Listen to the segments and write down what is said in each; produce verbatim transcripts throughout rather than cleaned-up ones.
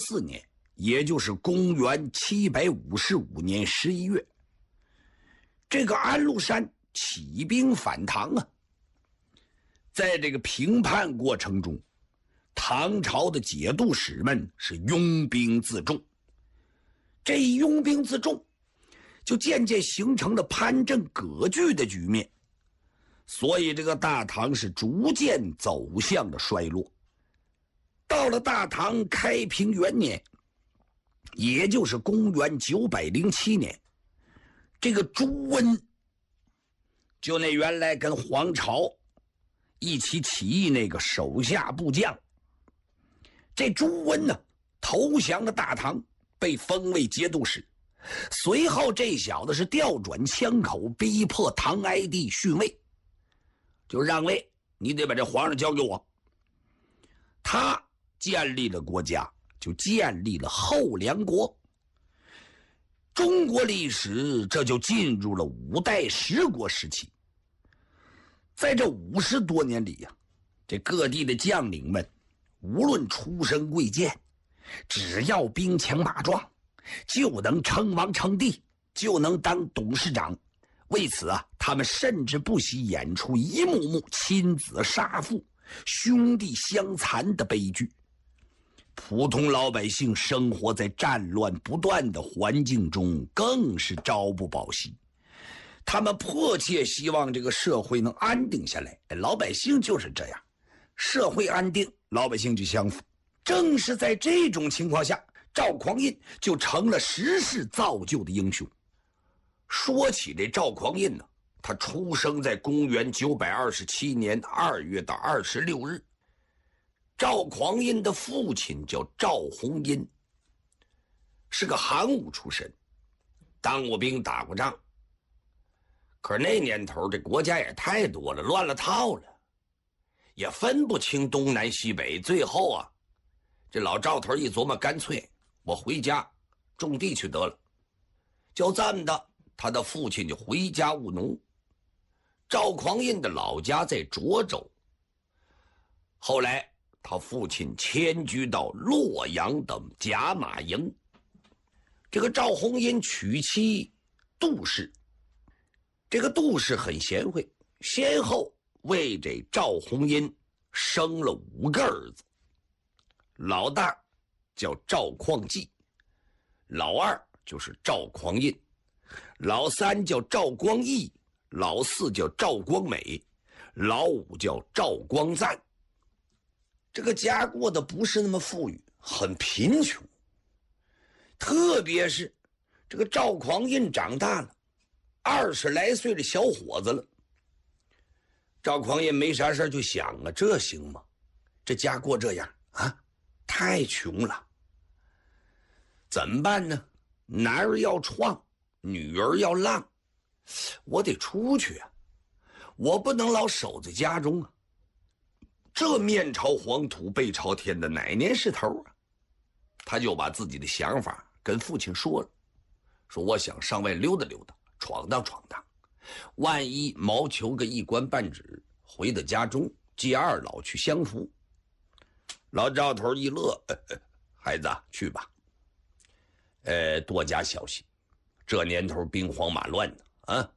四年，也就是公元七百五十五年十一月，这个安禄山起兵反唐啊。在这个平叛过程中，唐朝的节度使们是拥兵自重，这一拥兵自重就渐渐形成了藩镇割据的局面，所以这个大唐是逐渐走向了衰落。到了大唐开平元年，也就是公元九百零七年，这个朱温，就那原来跟黄巢一起起义那个手下部将，这朱温呢投降了大唐，被封为节度使。随后这小子是调转枪口，逼迫唐哀帝逊位，就让位，你得把这皇上交给我。他建立了国家，就建立了后梁国。中国历史这就进入了五代十国时期。在这五十多年里呀、啊，这各地的将领们无论出身贵贱，只要兵强马壮，就能称王称帝，就能当董事长。为此啊，他们甚至不惜演出一幕幕亲子杀父、兄弟相残的悲剧。普通老百姓生活在战乱不断的环境中，更是朝不保夕。他们迫切希望这个社会能安定下来，老百姓就是这样，社会安定，老百姓就相符。正是在这种情况下，赵匡胤就成了时势造就的英雄。说起这赵匡胤呢，他出生在公元九百二十七年二月的二十六日。赵匡胤的父亲叫赵弘殷，是个韩武出身，当过兵打过仗。可是那年头这国家也太多了，乱了套了，也分不清东南西北。最后啊，这老赵头一琢磨，干脆我回家种地去得了。就这么的，他的父亲就回家务农。赵匡胤的老家在涿州，后来他父亲迁居到洛阳的贾马营。这个赵弘殷娶妻杜氏，这个杜氏很贤惠，先后为这赵弘殷生了五个儿子。老大叫赵匡济，老二就是赵匡胤，老三叫赵光义，老四叫赵光美，老五叫赵光赞。这个家过得不是那么富裕，很贫穷。特别是这个赵匡胤长大了，二十来岁的小伙子了。赵匡胤没啥事就想啊，这行吗？这家过这样啊，太穷了。怎么办呢？男儿要创，女儿要浪，我得出去啊，我不能老守在家中啊。这面朝黄土背朝天的，哪年是头啊？他就把自己的想法跟父亲说了，说我想上外溜达溜达，闯荡闯荡，万一谋求个一官半职，回到家中接二老去相扶。老赵头一乐，呃呃、孩子去吧，呃，多加小心，这年头兵荒马乱的啊。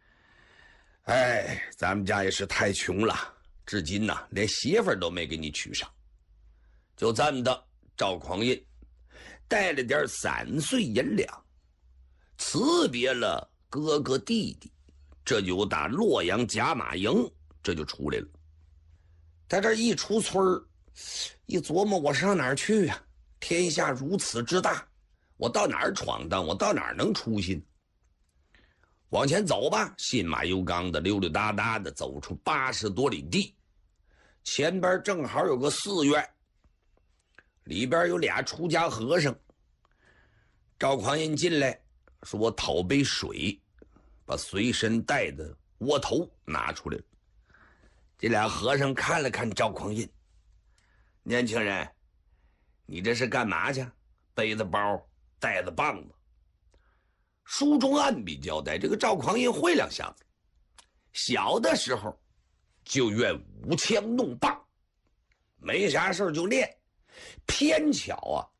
哎，咱们家也是太穷了，至今呐、啊，连媳妇儿都没给你娶上。就这么的，赵匡胤带了点散碎银两，辞别了哥哥弟弟，这就打洛阳贾马营这就出来了。他这一出村一琢磨，我上哪儿去呀、啊？天下如此之大，我到哪儿闯荡，我到哪儿能出息呢？往前走吧，信马由缰的溜溜达达的走出八十多里地，前边正好有个寺院，里边有俩出家和尚。赵匡胤进来说，我讨杯水，把随身带的窝头拿出来了。这俩和尚看了看赵匡胤，年轻人，你这是干嘛去？背着包带着棒子。书中暗笔交代，这个赵匡胤会两下子，小的时候就愿舞枪弄棒，没啥事就练，偏巧啊